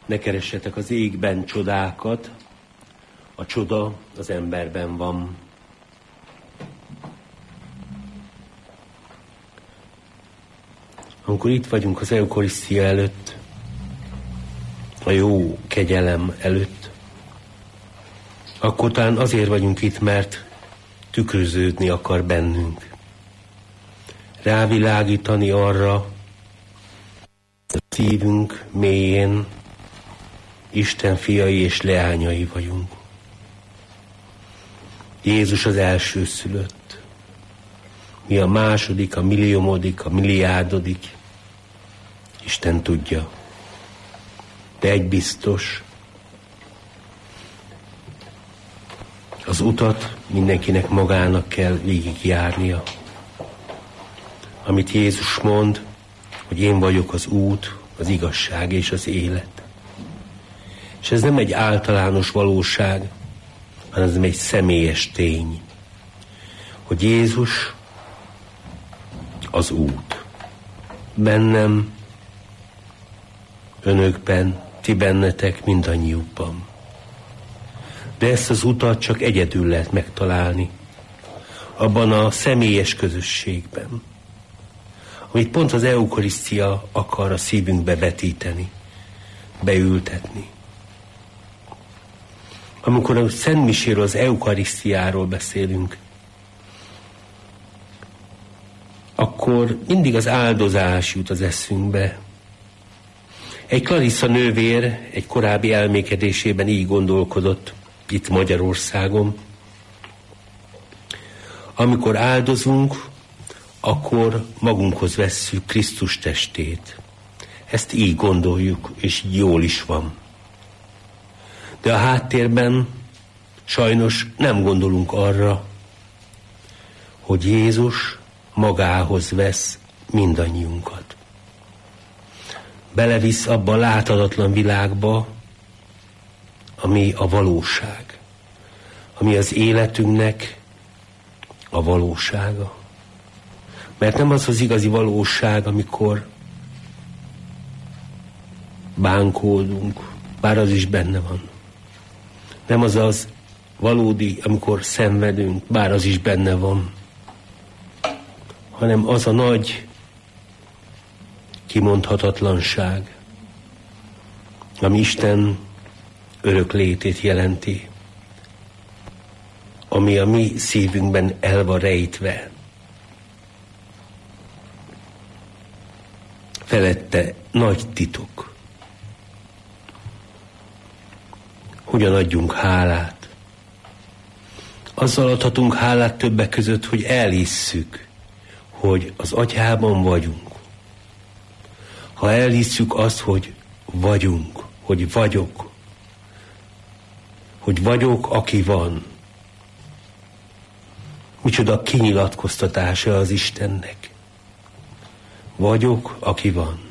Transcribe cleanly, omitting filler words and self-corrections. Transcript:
Ne keressetek az égben csodákat, a csoda az emberben van. Amikor itt vagyunk az eukarisztia előtt, a jó kegyelem előtt, akkor talán azért vagyunk itt, mert tükröződni akar bennünk. Rávilágítani arra, a szívünk mélyén Isten fiai és leányai vagyunk. Jézus az elsőszülött. Mi a második, a milliomodik, a milliárdodik. Isten tudja. De egy biztos, az utat mindenkinek magának kell végigjárnia. Amit Jézus mond, hogy én vagyok az út, az igazság és az élet. És ez nem egy általános valóság, hanem ez egy személyes tény, hogy Jézus az út. Bennem, önökben, ti bennetek, mindannyiukban. De ezt az utat csak egyedül lehet megtalálni, abban a személyes közösségben, amit pont az eukarisztia akar a szívünkbe vetíteni, beültetni. Amikor a Szent Miséről, az eukarisztiáról beszélünk, akkor mindig az áldozás jut az eszünkbe. Egy Clarissa nővér egy korábbi elmékedésében így gondolkodott itt Magyarországon. Amikor áldozunk, akkor magunkhoz vesszük Krisztus testét. Ezt így gondoljuk, és jól is van. De a háttérben sajnos nem gondolunk arra, hogy Jézus magához vesz mindannyiunkat. Belevisz abba a láthatatlan világba, ami a valóság, ami az életünknek a valósága. Mert nem az az igazi valóság, amikor bánkódunk, bár az is benne van. Nem az az valódi, amikor szenvedünk, bár az is benne van, hanem az a nagy kimondhatatlanság, ami Isten örök létét jelenti, ami a mi szívünkben el van rejtve. Felette nagy titok. Hogyan adjunk hálát? Azzal adhatunk hálát többek között, hogy elhisszük, hogy az Atyában vagyunk. Ha elhisszük azt, hogy vagyunk, hogy vagyok, aki van. Micsoda kinyilatkoztatása az Istennek. Vagyok, aki van.